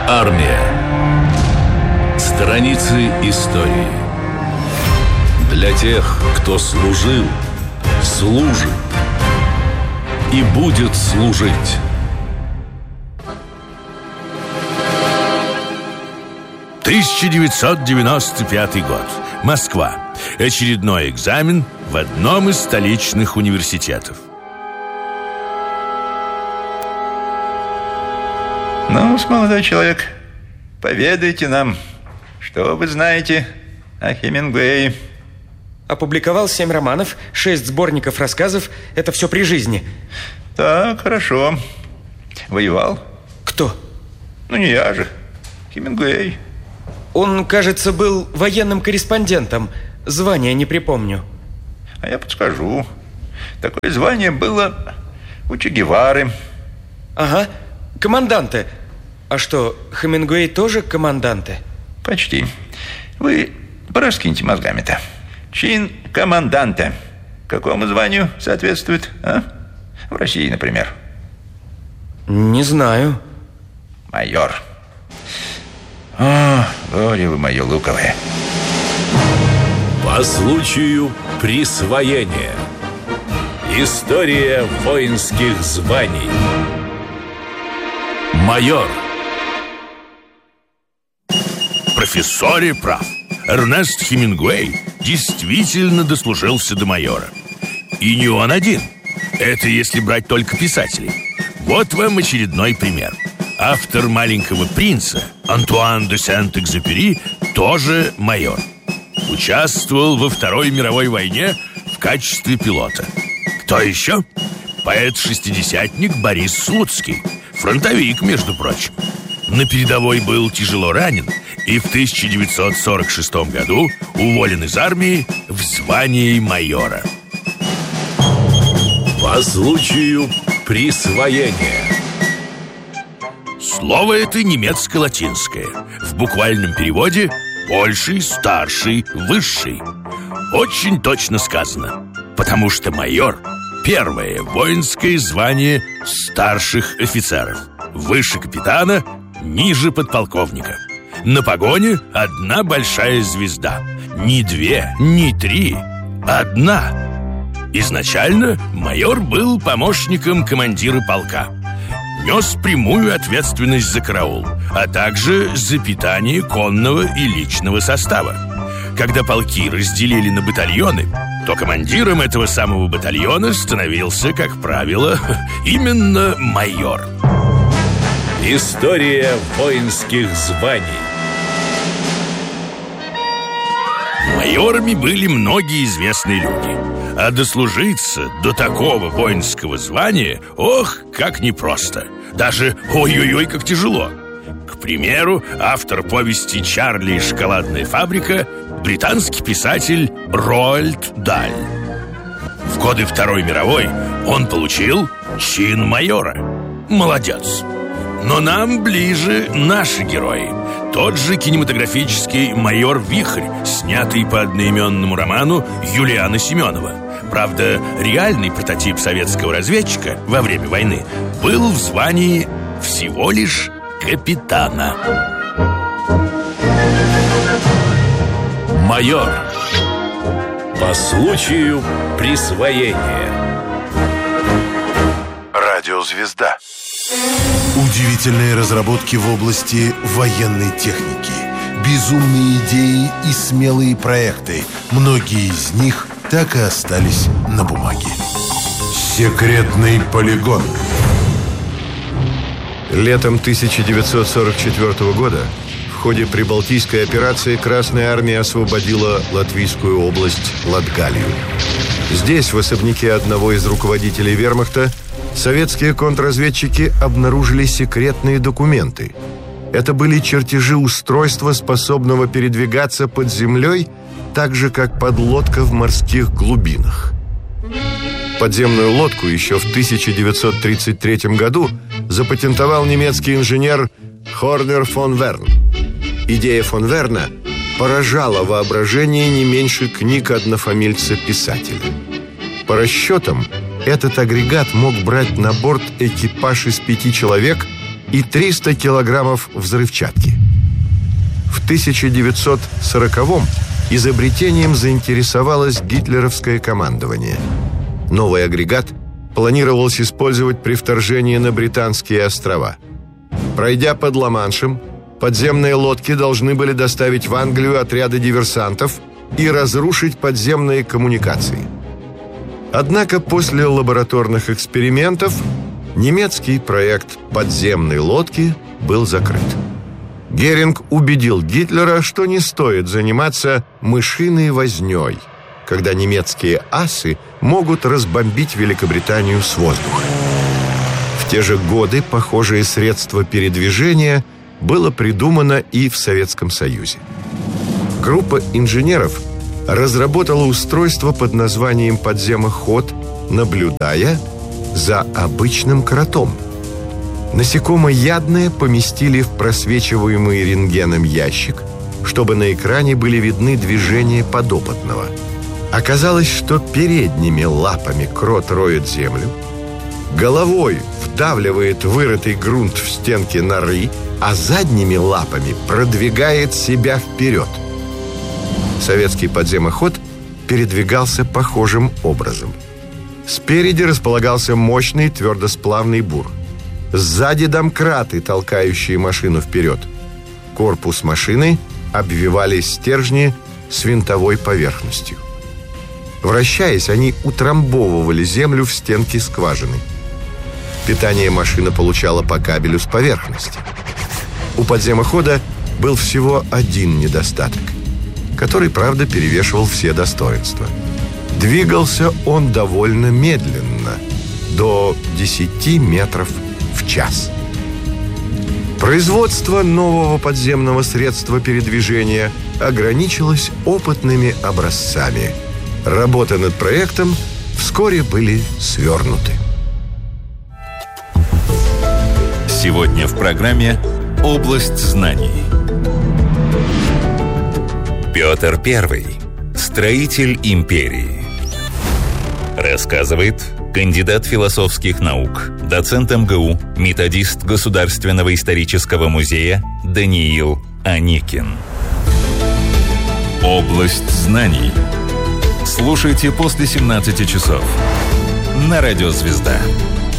Армия. Страницы истории. Для тех, кто служил, служит и будет служить. — 1995 год. Москва. Очередной экзамен в одном из столичных университетов. Ну, молодой человек, поведайте нам, что вы знаете о Хемингуэе. Опубликовал 7 романов, 6 сборников рассказов. Это все при жизни. Так, хорошо. Воевал? Кто? Ну, не я же. Хемингуэй. Он, кажется, был военным корреспондентом. Звание не припомню. А я подскажу. Такое звание было у Че Гевары. Ага, команданты. А что, Хемингуэй тоже команданты? Почти. Вы пораскиньте мозгами-то. Чин команданта какому званию соответствует, а? В России, например. Не знаю. Майор. О, горе вы мое луковое. По случаю присвоения. История воинских званий. Майор. Профессоре прав. Эрнест Хемингуэй действительно дослужился до майора. И не он один. Это если брать только писателей. Вот вам очередной пример. Автор «Маленького принца» Антуан де Сент-Экзюпери тоже майор. Участвовал во Второй мировой войне в качестве пилота. Кто еще? Поэт-шестидесятник Борис Слуцкий. Фронтовик, между прочим. На передовой был тяжело ранен и в 1946 году уволен из армии в звании майора. По случаю присвоения. Слово это немецко-латинское. В буквальном переводе больший, старший, высший. Очень точно сказано. Потому что майор – первое воинское звание старших офицеров. Выше капитана, ниже подполковника. На погоне одна большая звезда. Не 2, не 3, одна. Изначально майор был помощником командира полка. Нес прямую ответственность за караул, а также за питание конного и личного состава. Когда полки разделили на батальоны, то командиром этого самого батальона становился, как правило, именно майор. История воинских званий. Майорами были многие известные люди. А дослужиться до такого воинского звания, ох, как непросто. Даже ой-ой-ой, как тяжело. К примеру, автор повести «Чарли и шоколадная фабрика» британский писатель Роальд Даль. В годы Второй мировой он получил чин майора. Молодец. Но нам ближе наши герои. Тот же кинематографический «Майор Вихрь», снятый по одноименному роману Юлиана Семенова. Правда, реальный прототип советского разведчика во время войны был в звании всего лишь капитана. Майор. По случаю присвоения. Радиозвезда. Удивительные разработки в области военной техники, безумные идеи и смелые проекты. Многие из них так и остались на бумаге. Секретный полигон. Летом 1944 года в ходе прибалтийской операции Красная Армия освободила Латвийскую область Латгалию. Здесь, в особняке одного из руководителей вермахта, советские контрразведчики обнаружили секретные документы. Это были чертежи устройства, способного передвигаться под землей, так же, как подлодка в морских глубинах. Подземную лодку еще в 1933 году запатентовал немецкий инженер Хорнер фон Верн. Идея фон Верна поражала воображение не меньше книг однофамильца-писателя. По расчетам, этот агрегат мог брать на борт экипаж из 5 человек и 300 килограммов взрывчатки. В 1940-м изобретением заинтересовалось гитлеровское командование. Новый агрегат планировалось использовать при вторжении на Британские острова. Пройдя под Ла-Маншем, подземные лодки должны были доставить в Англию отряды диверсантов и разрушить подземные коммуникации. Однако после лабораторных экспериментов немецкий проект подземной лодки был закрыт. Геринг убедил Гитлера, что не стоит заниматься мышиной вознёй, когда немецкие асы могут разбомбить Великобританию с воздуха. В те же годы похожее средство передвижения было придумано и в Советском Союзе. Группа инженеров разработала устройство под названием «Подземоход», наблюдая за обычным кротом. Насекомоядные поместили в просвечиваемый рентгеном ящик, чтобы на экране были видны движения подопытного. Оказалось, что передними лапами крот роет землю, головой вдавливает вырытый грунт в стенки норы, а задними лапами продвигает себя вперед. Советский подземоход передвигался похожим образом. Спереди располагался мощный твердосплавный бур. Сзади домкраты, толкающие машину вперед. Корпус машины обвивали стержни с винтовой поверхностью. Вращаясь, они утрамбовывали землю в стенки скважины. Питание машина получала по кабелю с поверхности. У подземохода был всего один недостаток, который, правда, перевешивал все достоинства. Двигался он довольно медленно, до 10 метров в час. Производство нового подземного средства передвижения ограничилось опытными образцами. Работы над проектом вскоре были свернуты. Сегодня в программе «Область знаний». Петр I. Строитель империи. Рассказывает кандидат философских наук, доцент МГУ, методист Государственного исторического музея Даниил Аникин. «Область знаний». Слушайте после 17 часов на Радио «Звезда».